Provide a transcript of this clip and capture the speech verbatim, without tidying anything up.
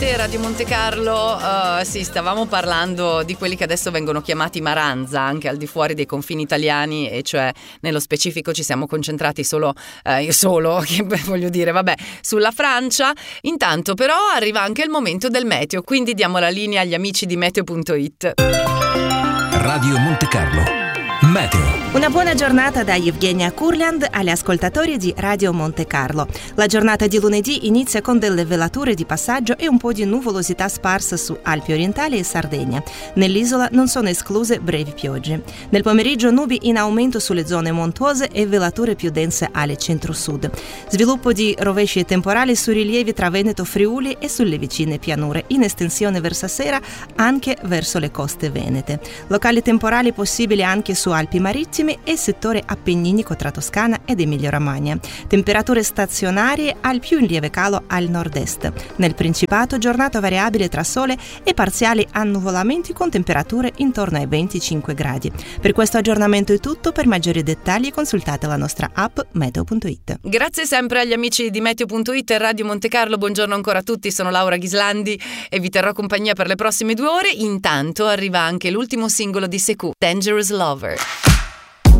Radio Monte Carlo, uh, sì, stavamo parlando di quelli che adesso vengono chiamati maranza anche al di fuori dei confini italiani, e cioè nello specifico ci siamo concentrati solo, uh, io solo, che voglio dire, vabbè, sulla Francia. Intanto però arriva anche il momento del meteo, quindi diamo la linea agli amici di meteo punto it. Radio Monte Carlo, meteo. Una buona giornata da Evgenia Kurland agli ascoltatori di Radio Monte Carlo. La giornata di lunedì inizia con delle velature di passaggio e un po' di nuvolosità sparsa su Alpi orientali e Sardegna. Nell'isola non sono escluse brevi piogge. Nel pomeriggio nubi in aumento sulle zone montuose e velature più dense alle centro-sud. Sviluppo di rovesci e temporali su rilievi tra Veneto, Friuli e sulle vicine pianure, in estensione verso sera anche verso le coste venete. Locali temporali possibili anche su Alpi marittime e settore appenninico tra Toscana ed Emilia-Romagna. Temperature stazionarie al più in lieve calo al nord-est. Nel Principato giornata variabile tra sole e parziali annuvolamenti con temperature intorno ai venticinque gradi. Per questo aggiornamento è tutto. Per maggiori dettagli consultate la nostra app meteo punto it. Grazie sempre agli amici di meteo punto it e Radio Monte Carlo. Buongiorno ancora a tutti, sono Laura Ghislandi e vi terrò compagnia per le prossime due ore. Intanto arriva anche l'ultimo singolo di Sekou, Dangerous Lover.